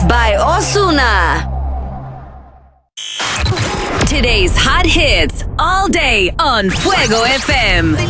by Ozuna. Today's hot hits all day on Fuego FM.